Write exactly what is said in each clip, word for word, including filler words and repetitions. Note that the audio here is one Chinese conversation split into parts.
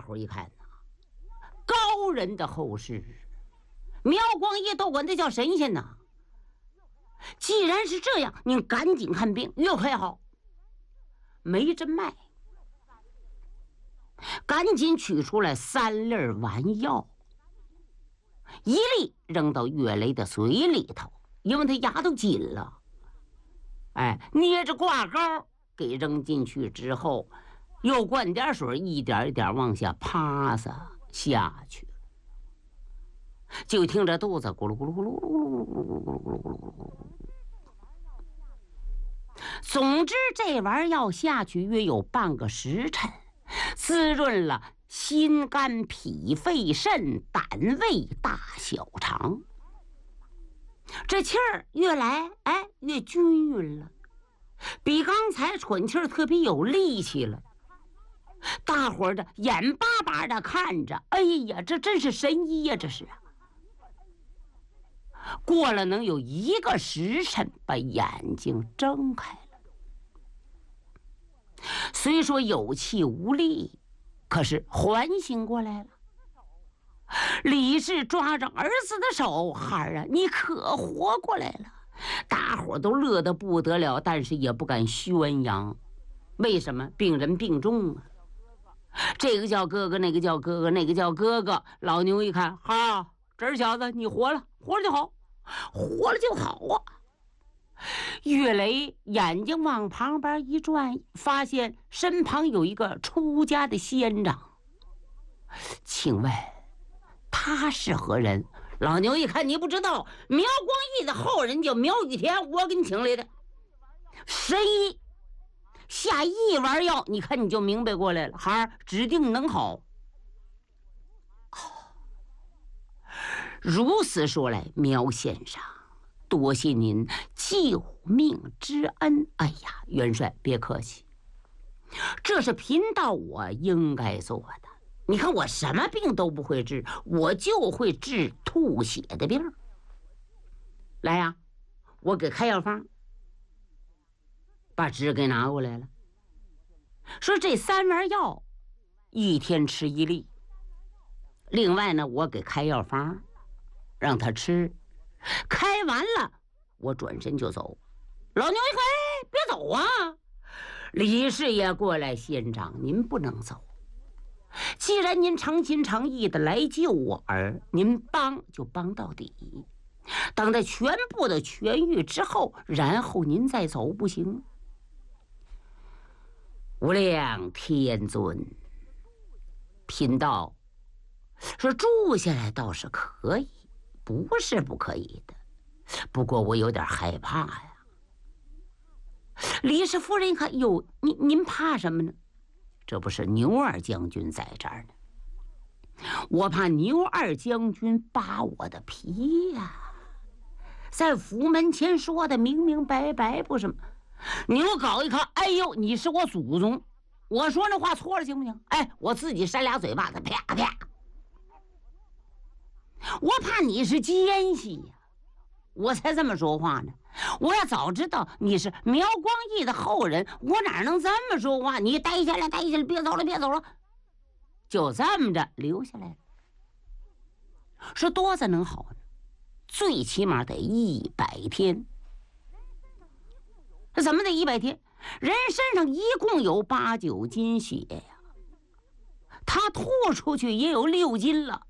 伙一看呐，高人的后世，苗光义都管他叫神仙呐。既然是这样，您赶紧看病，越快好。没针脉，赶紧取出来三粒丸药，一粒扔到岳雷的嘴里头，因为他牙都紧了。哎，捏着挂钩给扔进去之后，又灌点水，一点一点往下趴撒下去。就听着肚子咕噜咕噜咕噜咕噜咕噜咕噜咕噜咕噜咕噜咕噜咕噜。总之，这玩意药下去约有半个时辰，滋润了心肝脾肺肾胆胃大小肠，这气儿越来哎越均匀了，比刚才喘气儿特别有力气了。大伙儿的眼巴巴的看着，哎呀，这真是神医呀！这是啊。过了能有一个时辰，把眼睛睁开了。虽说有气无力，可是缓醒过来了。李氏抓着儿子的手，孩儿啊，你可活过来了！大伙都乐得不得了，但是也不敢宣扬。为什么？病人病重啊，这个叫哥哥，那个叫哥哥，那个叫哥哥。老牛一看，哈，这小子你活了，活了就好，活了就好啊！岳雷眼睛往旁边一转，发现身旁有一个出家的仙长。请问他是何人？老牛一看，你不知道，苗光义的后人叫苗雨田，我给你请来的。神医下一丸药，你看你就明白过来了，孩儿指定能好。哦，如此说来，苗先生，多谢您救命之恩。哎呀，元帅别客气，这是贫道我应该做的。你看我什么病都不会治，我就会治吐血的病。来呀，我给开药方。把纸给拿过来了，说这三丸药一天吃一粒，另外呢我给开药方让他吃，开完了我转身就走。老牛一看，哎，别走啊！李师爷过来，县长您不能走，既然您诚心诚意的来救我儿，您帮就帮到底，等他全部的痊愈之后，然后您再走不行？无量天尊，贫道说住下来倒是可以，不是不可以的，不过我有点害怕呀。李氏夫人一看，哟，您您怕什么呢？这不是牛二将军在这儿呢，我怕牛二将军扒我的皮呀、啊，在府门前说的明明白白，不是吗？牛皋一看，哎呦，你是我祖宗，我说那话错了行不行？哎，我自己扇俩嘴巴子，啪啪。我怕你是奸细呀、啊，我才这么说话呢。我要早知道你是苗光义的后人，我哪能这么说话？你待下来，待下来，别走了，别走了，就这么着留下来了。说多子能好呢，最起码得一百天。怎么得一百天？人身上一共有八九斤血呀，他吐出去也有六斤了，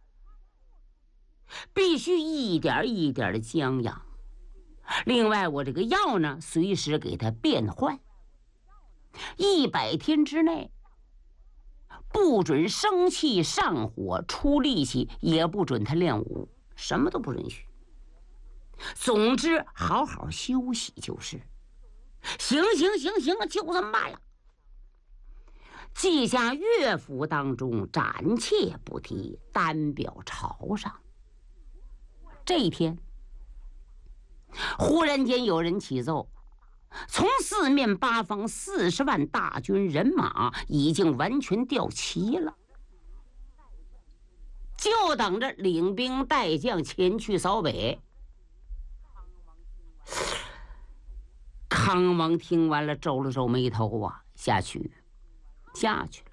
必须一点一点的将养。另外，我这个药呢，随时给他变换。一百天之内，不准生气上火出力气，也不准他练武，什么都不允许。总之，好好休息就是。行行行行，就这么办了。记下乐府当中暂且不提，单表朝上。这一天，忽然间有人起奏，从四面八方四十万大军人马已经完全调齐了，就等着领兵带将前去扫北。康王听完了，皱了皱眉头啊，下去，下去了。